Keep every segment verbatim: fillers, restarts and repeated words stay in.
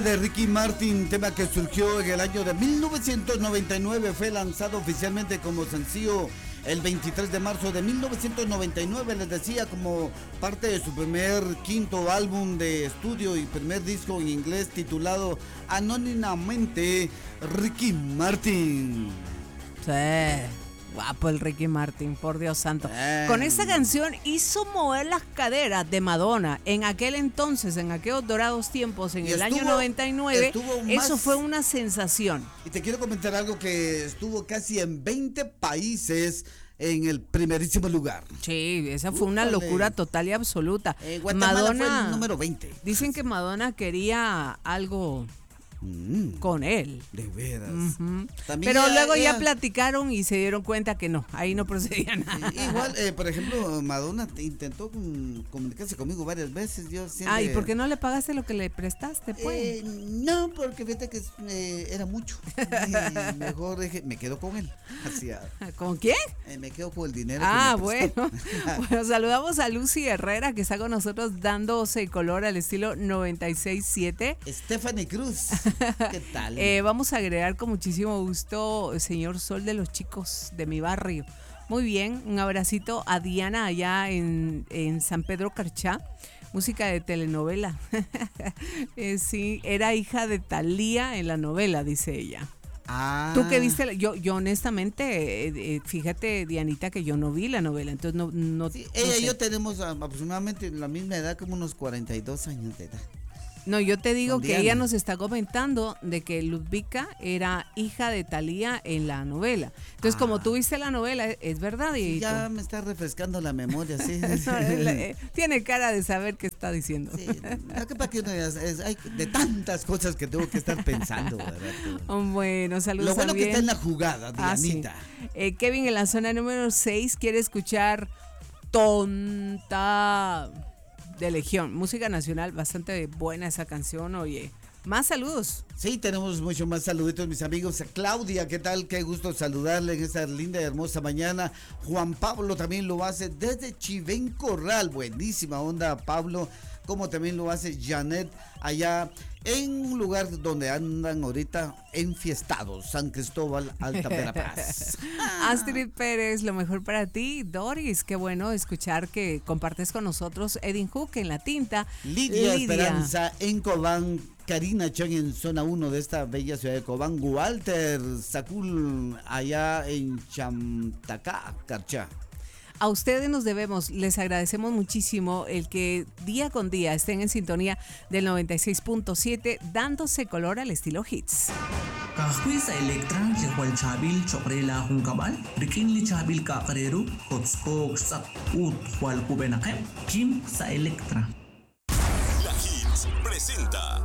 De Ricky Martin, tema que surgió en el año de mil novecientos noventa y nueve, fue lanzado oficialmente como sencillo el veintitrés de marzo de mil novecientos noventa y nueve, les decía, como parte de su primer quinto álbum de estudio y primer disco en inglés titulado anónimamente Ricky Martin. Sí. Guapo el Ricky Martin, por Dios santo. Eh. Con esta canción hizo mover las caderas de Madonna en aquel entonces, en aquellos dorados tiempos, en y el estuvo, año noventa y nueve. Eso más, fue una sensación. Y te quiero comentar algo, que estuvo casi en veinte países en el primerísimo lugar. Sí, esa fue una Ufale. locura total y absoluta. Eh, Guatemala Madonna fue el número veinte. Dicen que Madonna quería algo Mm, con él. De veras. Uh-huh. Pero ella, luego ella... ya platicaron y se dieron cuenta que no, ahí no procedía nada. Igual, eh, por ejemplo, Madonna intentó com- comunicarse conmigo varias veces. Yo siempre... Ah, ¿y por qué no le pagaste lo que le prestaste, pues? Eh, no, porque fíjate que eh, era mucho. Y mejor dije, me quedo con él. Así, ¿Con quién? Eh, me quedo con el dinero. Ah, que me bueno. Bueno, saludamos a Lucy Herrera, que está con nosotros dándose color al estilo noventa y seis siete. Stephanie Cruz. ¿Qué tal? Eh, vamos a agregar con muchísimo gusto, señor Sol de los chicos de mi barrio. Muy bien, un abracito a Diana allá en, en San Pedro Carchá. Música de telenovela. eh, sí, era hija de Thalía en la novela, dice ella. Ah. Tú que viste, yo, yo honestamente, eh, eh, fíjate, Dianita, que yo no vi la novela, entonces no, no, sí, no ella sé. y yo tenemos aproximadamente la misma edad, como unos cuarenta y dos años de edad. No, yo te digo que ella nos está comentando de que Ludvika era hija de Thalía en la novela. Entonces, ah. como tú viste la novela, es verdad. Sí, ya me está refrescando la memoria, sí. No, eh, tiene cara de saber qué está diciendo. Sí, no, que para que no, es, es, hay de tantas cosas que tengo que estar pensando, ¿verdad? Bueno, saludos. Lo bueno también. que está en la jugada, Dianita. Ah, sí. eh, Kevin en la zona número seis quiere escuchar Tonta de Legión, música nacional, bastante buena esa canción, oye. Más saludos. Sí, tenemos mucho más saluditos, mis amigos. A Claudia, ¿qué tal? Qué gusto saludarle en esta linda y hermosa mañana. Juan Pablo también lo hace desde Chivén Corral. Buenísima onda, Pablo. Como también lo hace Janet allá en un lugar donde andan ahorita enfiestados, San Cristóbal, Alta Verapaz. Astrid Pérez, lo mejor para ti. Doris, qué bueno escuchar que compartes con nosotros. Edin Hook en La Tinta. Lidia, Lidia. Esperanza en Cobán. Karina Chang en zona uno de esta bella ciudad de Cobán. Walter Sacul allá en Chamtacá, Carchá. A ustedes nos debemos, les agradecemos muchísimo el que día con día estén en sintonía del noventa y seis punto siete, dándose color al estilo hits. Kahwi sa Electra lehwal chabil chokrela hungkabal rikin li chabil kakareru hotspok sak ut wal kubenakem kim sa Electra. La Hits presenta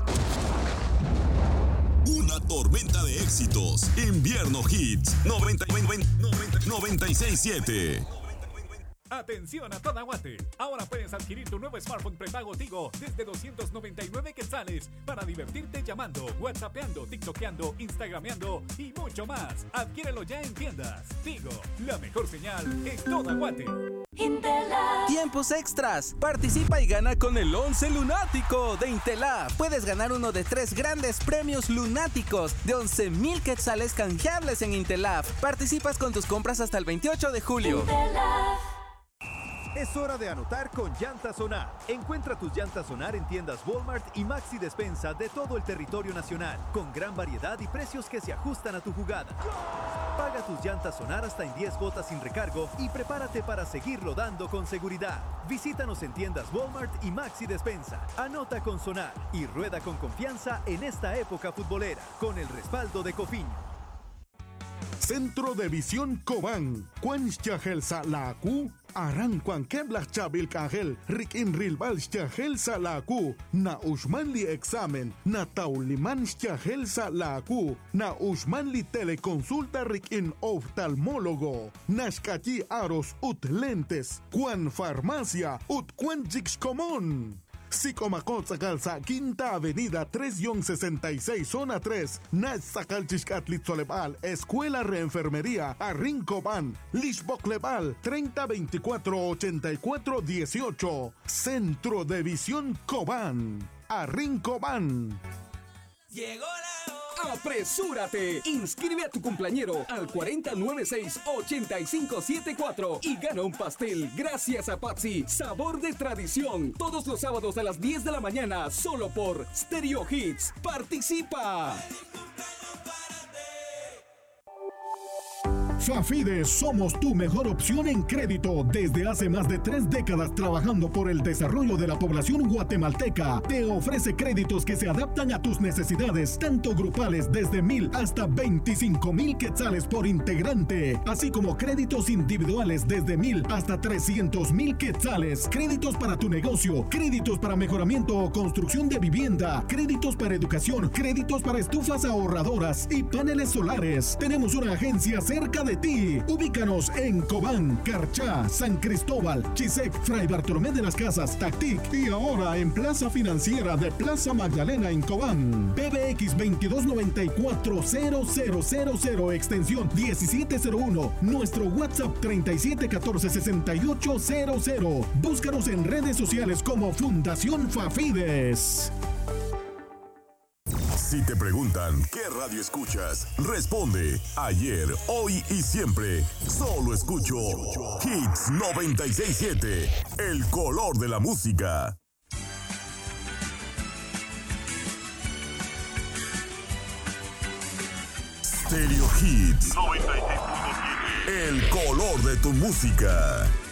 una tormenta de éxitos. Invierno Hits noventa y seis siete. Atención a toda Guate. Ahora puedes adquirir tu nuevo smartphone prepago Tigo desde doscientos noventa y nueve quetzales para divertirte llamando, whatsappeando, tiktokeando, instagrameando y mucho más. Adquiérelo ya en tiendas. Tigo, la mejor señal es toda Guate. Intelab. Tiempos extras. Participa y gana con el once lunático de Intelab. Puedes ganar uno de tres grandes premios lunáticos de once mil quetzales canjeables en Intelab. Participas con tus compras hasta el veintiocho de julio. Intelab. Es hora de anotar con Llantas Sonar. Encuentra tus llantas Sonar en tiendas Walmart y Maxi Despensa de todo el territorio nacional, con gran variedad y precios que se ajustan a tu jugada. Paga tus llantas Sonar hasta en diez gotas sin recargo y prepárate para seguir rodando con seguridad. Visítanos en tiendas Walmart y Maxi Despensa. Anota con Sonar y rueda con confianza en esta época futbolera, con el respaldo de Cofiño. Centro de Visión Cobán. Cuanchagel Salaku. Aran Juan Keblah Chabil Kangel. Rikin Rilbal Chagel Salaku. Na Ushmanli Examen. Na Tauliman Chagel Salaku. Na Ushmanli Teleconsulta Rikin Oftalmólogo. Nashkachi Aros Ut Lentes. Juan Farmacia. Ut Cuanchix Común. Sicomacot Sacalza, Quinta Avenida tres sesenta y seis, Zona tres, Nach Sacalchixcatlit Solebal, Escuela Reenfermería, Arrincobán, Lixboclebal, treinta veinticuatro ochenta y cuatro dieciocho, Centro de Visión Cobán, Arrincobán. Llegó la hora. ¡Apresúrate! Inscribe a tu cumpleañero al cuarenta noventa y seis ochenta y cinco setenta y cuatro y gana un pastel gracias a Patsy, sabor de tradición. Todos los sábados a las diez de la mañana, solo por Stereo Hits. ¡Participa! Fafides, somos tu mejor opción en crédito. Desde hace más de tres décadas trabajando por el desarrollo de la población guatemalteca, te ofrece créditos que se adaptan a tus necesidades, tanto grupales desde mil hasta veinticinco mil quetzales por integrante, así como créditos individuales desde mil hasta trescientos mil quetzales, créditos para tu negocio, créditos para mejoramiento o construcción de vivienda, créditos para educación, créditos para estufas ahorradoras y paneles solares. Tenemos una agencia cerca de ti. Ubícanos en Cobán, Carchá, San Cristóbal, Chisec, Fray Bartolomé de las Casas, Tactic y ahora en Plaza Financiera de Plaza Magdalena en Cobán. P B X veintidós noventa y cuatro cero cero cero cero extensión diecisiete cero uno. Nuestro WhatsApp treinta y siete catorce sesenta y ocho cero cero. Búscanos en redes sociales como Fundación Fafides. Si te preguntan qué radio escuchas, responde ayer, hoy y siempre. Solo escucho Hits noventa y seis siete, el color de la música. Stereo Hits noventa y seis punto siete, el color de tu música.